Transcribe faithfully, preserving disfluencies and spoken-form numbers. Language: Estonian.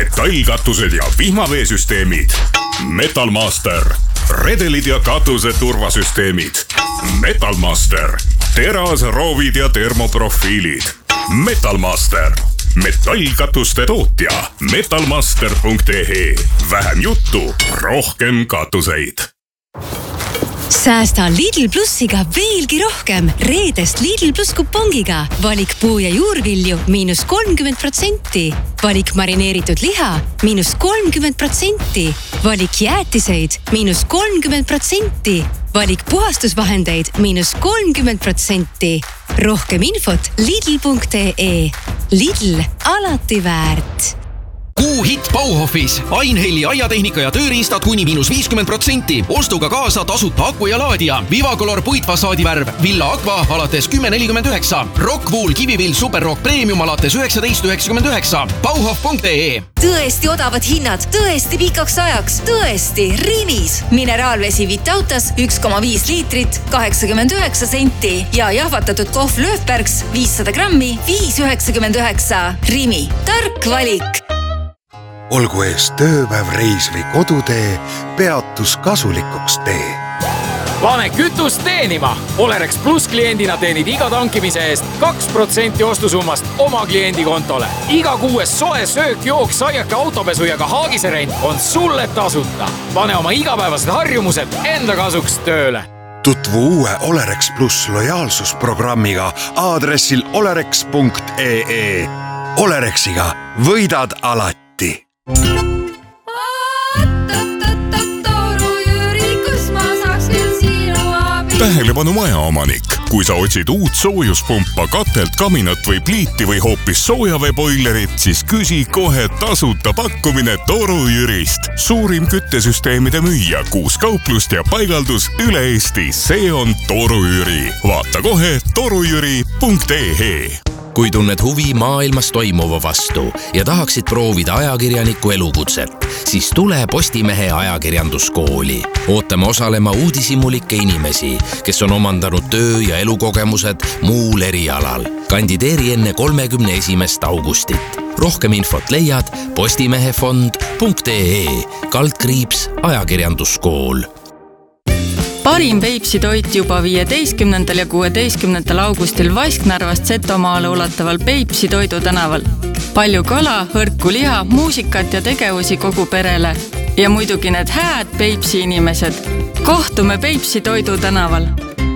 metallkatused ja vihmaveesüsteemid. Metalmaster, redelid ja katuse turvasüsteemid. Metalmaster, terasroovid ja termoprofiilid. Metalmaster, metallkatuste tootja. metalmaster punkt ee. Vähem juttu, rohkem katuseid. Säästa Lidl Plussiga veelgi rohkem. Reedest Lidl Plus kupongiga. Valik puu- ja juurvilju miinus kolmkümmend protsenti. Valik marineeritud liha miinus kolmkümmend protsenti. Valik jäätiseid miinus kolmkümmend protsenti. Valik puhastusvahendeid miinus kolmkümmend protsenti. Rohkem infot lidl punkt ee. Lidl, alati väärt. Kuu hitt Bauhofis. Ainhelli aiatehnika ja tööriistad kuni miinus viiskümmend protsenti. Ostuga kaasa tasuta aku ja laadija. Vivacolor puitfassaadivärv. Villa Aqua alates kümme nelikümmend üheksa. Rockwool Kivivill Superrock Premium alates üheksateist üheksakümmend üheksa. Bauhof punkt ee. Tõesti odavad hinnad, tõesti pikaks ajaks, tõesti Rimis. Mineraalvesi Vitautas üks koma viis liitrit, kaheksakümmend üheksa senti ja jahvatatud kohv Löfbergs viissada grammi, viis üheksakümmend üheksa. Rimi, tark valik. Olgu ees tööpäev, reis või kodutee, peatus kasulikuks tee. Pane kütust teenima! Olerex Plus kliendina teenid iga tankimise eest kaks protsenti ostusummast oma kliendi kontole. Iga kuues soe söök, jook, saiake, autopesu ja ka haagiserent on sulle tasuta. Pane oma igapäevased harjumused enda kasuks tööle. Tutvu uue Olerex Plus lojaalsusprogrammiga aadressil olerex punkt ee. Olerexiga võidad alati. Tähelepanu majaomanik. Kui sa otsid uut soojuspumpa, katelt, kaminat või pliiti või hoopis soojaveeboilerit, siis küsi kohe tasuta pakkumine Toru Jürist. Suurim küttesüsteemide müüja, kuus kauplust ja paigaldus üle Eesti. See on Toru Jüri. Vaata kohe torujüri punkt ee. Kui tunned huvi maailmas toimuva vastu ja tahaksid proovida ajakirjaniku elukutset, siis tule Postimehe ajakirjanduskooli. Ootame osalema uudishimulikke inimesi, kes on omandanud töö- ja elukogemused muul erialal. Kandideeri enne kolmekümne esimest augustit. Rohkem infot leiad postimehefond punkt ee, kaldkriips ajakirjanduskool. Parim Peipsi toit juba viieteistkümnendal ja kuueteistkümnendal augustil Vasknarvast Setomaale ulataval Peipsi toidu tänaval. Palju kala, hõrku liha, muusikat ja tegevusi kogu perele. Ja muidugi need hääd Peipsi inimesed. Kohtume Peipsi toidu tänaval.